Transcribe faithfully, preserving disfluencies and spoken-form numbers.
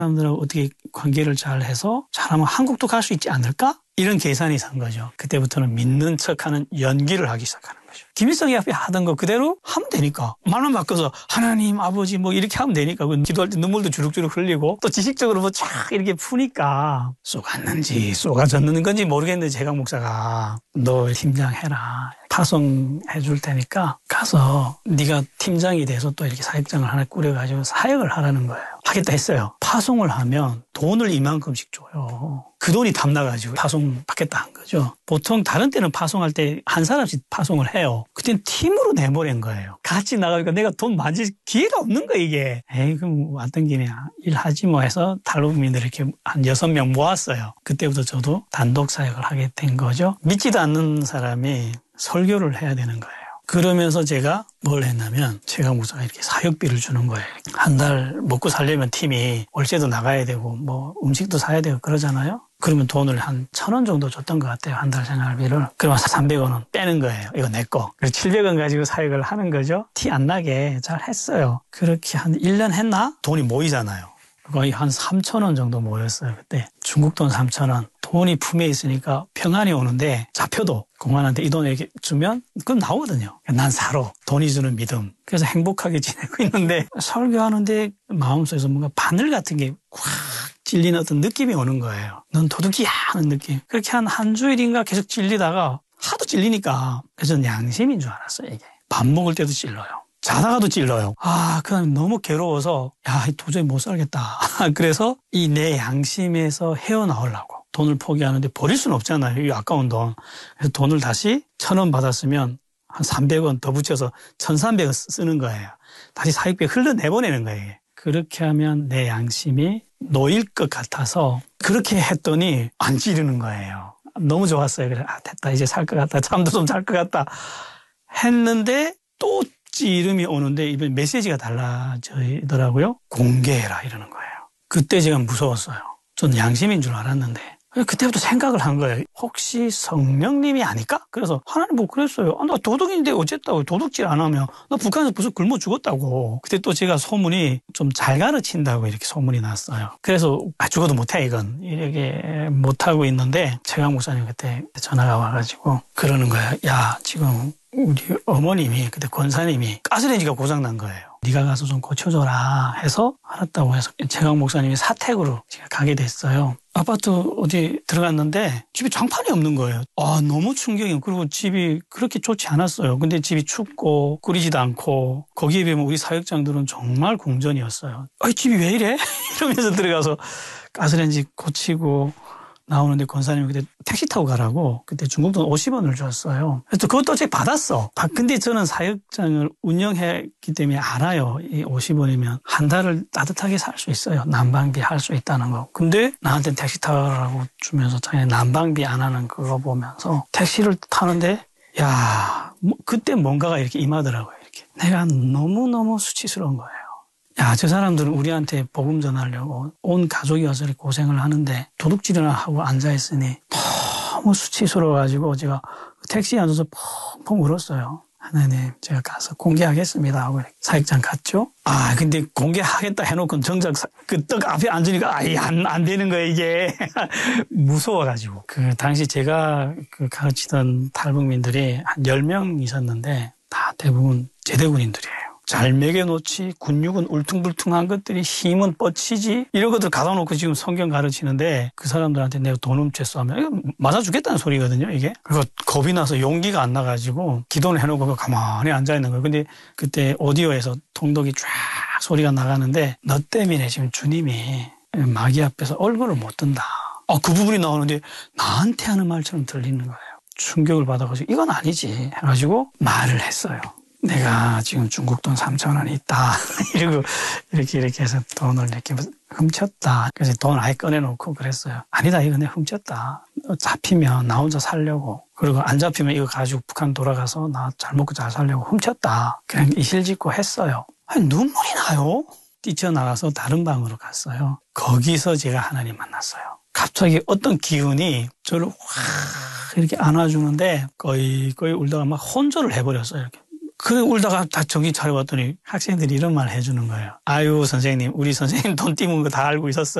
사람들하고 어떻게 관계를 잘 해서 잘하면 한국도 갈 수 있지 않을까? 이런 계산이 산 거죠. 그때부터는 믿는 척하는 연기를 하기 시작하는 거죠. 김일성이 앞에 하던 거 그대로 하면 되니까. 말만 바꿔서 하나님, 아버지 뭐 이렇게 하면 되니까. 기도할 때 눈물도 주룩주룩 흘리고 또 지식적으로 뭐 쫙 이렇게 푸니까 쏘갔는지 쏘가졌는 건지 모르겠는데 제강 목사가 너 팀장 해라. 파송해 줄 테니까 가서 네가 팀장이 돼서 또 이렇게 사역장을 하나 꾸려가지고 사역을 하라는 거예요. 하겠다 했어요. 파송을 하면 돈을 이만큼씩 줘요. 그 돈이 탐나가지고 파송 받겠다 한 거죠. 보통 다른 때는 파송할 때 한 사람씩 파송을 해요. 그때는 팀으로 내보낸 거예요. 같이 나가니까 내가 돈 만질 기회가 없는 거야 이게. 에이 그럼 왔던 김에 일하지 뭐 해서 탈북민들 이렇게 한 여섯 명 모았어요. 그때부터 저도 단독 사역을 하게 된 거죠. 믿지도 않는 사람이 설교를 해야 되는 거예요. 그러면서 제가 뭘 했냐면 제가 목사가 이렇게 사역비를 주는 거예요. 한 달 먹고 살려면 팀이 월세도 나가야 되고 뭐 음식도 사야 되고 그러잖아요. 그러면 돈을 한 천 원 정도 줬던 것 같아요. 한 달 생활비를. 그러면 삼백 원은 빼는 거예요. 이거 내 거. 그래서 칠백 원 가지고 사역을 하는 거죠. 티 안 나게 잘 했어요. 그렇게 한 일 년 했나? 돈이 모이잖아요. 거의 한 삼천 원 정도 모였어요. 그때 중국 돈 삼천 원. 돈이 품에 있으니까 평안이 오는데 잡혀도 공안한테 이 돈 이렇게 주면 그건 나오거든요. 난 살아. 돈이 주는 믿음. 그래서 행복하게 지내고 있는데 설교하는데 마음속에서 뭔가 바늘 같은 게 확 찔리는 어떤 느낌이 오는 거예요. 넌 도둑이야 하는 느낌. 그렇게 한 한 주일인가 계속 찔리다가 하도 찔리니까 그래서 저는 양심인 줄 알았어요. 이게. 밥 먹을 때도 찔러요. 자다가도 찔러요. 아, 그냥 너무 괴로워서 야, 도저히 못 살겠다. 그래서 이 내 양심에서 헤어나오려고 돈을 포기하는데 버릴 수는 없잖아요. 이 아까운 돈. 그래서 돈을 다시 천 원 받았으면 한 삼백 원 더 붙여서 천삼백 원 쓰는 거예요. 다시 사육비 흘러내보내는 거예요. 그렇게 하면 내 양심이 놓일 것 같아서 그렇게 했더니 안 찌르는 거예요. 너무 좋았어요. 그래서 아, 됐다. 이제 살 것 같다. 잠도 좀 잘 것 같다. 했는데 또 찌름이 오는데 이번 메시지가 달라지더라고요. 공개해라 이러는 거예요. 그때 제가 무서웠어요. 저는 양심인 줄 알았는데 그때부터 생각을 한 거예요. 혹시 성령님이 아닐까? 그래서 하나님 뭐 그랬어요. 아, 나 도둑인데 어쨌다고. 도둑질 안 하면 나 북한에서 벌써 굶어 죽었다고. 그때 또 제가 소문이 좀 잘 가르친다고 이렇게 소문이 났어요. 그래서 아, 죽어도 못해 이건. 이렇게 못하고 있는데 최강 목사님 그때 전화가 와가지고 그러는 거예요. 야 지금 우리 어머님이 그때 권사님이 가스레인지가 고장난 거예요. 네가 가서 좀 고쳐줘라 해서 알았다고 해서 최강 목사님이 사택으로 제가 가게 됐어요. 아파트 어디 들어갔는데 집에 장판이 없는 거예요. 아 너무 충격이에요. 그리고 집이 그렇게 좋지 않았어요. 근데 집이 춥고 끓이지도 않고 거기에 비하면 우리 사역장들은 정말 공전이었어요. 아 집이 왜 이래? 이러면서 들어가서 가스레인지 고치고 나오는데 권사님이 그때 택시 타고 가라고 그때 중국 돈 오십 원을 줬어요. 그래서 그것도 제가 받았어. 근데 저는 사역장을 운영했기 때문에 알아요. 이 오십 원이면 한 달을 따뜻하게 살 수 있어요. 난방비 할 수 있다는 거. 근데 나한테 택시 타라고 주면서 자기 난방비 안 하는 그거 보면서 택시를 타는데 야, 뭐 그때 뭔가가 이렇게 임하더라고요. 이렇게 내가 너무너무 수치스러운 거예요. 야, 저 사람들은 우리한테 복음 전하려고 온 가족이 와서 이렇게 고생을 하는데 도둑질이나 하고 앉아있으니 너무 수치스러워가지고 제가 택시에 앉아서 펑펑 울었어요. 하나님, 제가 가서 공개하겠습니다 하고 사역장 갔죠. 아, 근데 공개하겠다 해놓고 정작 그 떡 앞에 앉으니까 아예 안, 안 되는 거예요, 이게. 무서워가지고. 그 당시 제가 그 가르치던 탈북민들이 한 열 명 있었는데 다 대부분 제대군인들이에요. 잘 먹여놓지 근육은 울퉁불퉁한 것들이 힘은 뻗치지 이런 것들 가다 놓고 지금 성경 가르치는데 그 사람들한테 내가 돈 훔쳤어 하면 이거 맞아주겠다는 소리거든요 이게. 그리고 겁이 나서 용기가 안 나가지고 기도를 해놓고 가만히 앉아있는 거예요. 근데 그때 오디오에서 통독이 쫙 소리가 나가는데 너 때문에 지금 주님이 마귀 앞에서 얼굴을 못 든다. 아, 그 부분이 나오는데 나한테 하는 말처럼 들리는 거예요. 충격을 받아가지고 이건 아니지 해가지고 말을 했어요. 내가 지금 중국 돈 삼천 원이 있다. 이러고 이렇게 이렇게 해서 돈을 이렇게 훔쳤다. 그래서 돈을 아예 꺼내놓고 그랬어요. 아니다, 이거 내가 훔쳤다. 잡히면 나 혼자 살려고. 그리고 안 잡히면 이거 가지고 북한 돌아가서 나 잘 먹고 잘 살려고 훔쳤다. 그냥 이실직고 했어요. 아니, 눈물이 나요. 뛰쳐나가서 다른 방으로 갔어요. 거기서 제가 하나님 만났어요. 갑자기 어떤 기운이 저를 확 이렇게 안아주는데 거의 거의 울다가 막 혼절을 해버렸어요. 이렇게. 그래 울다가 다 정신 차려봤더니 학생들이 이런 말 해주는 거예요. 아유 선생님 우리 선생님 돈 띄문 거 다 알고 있었어.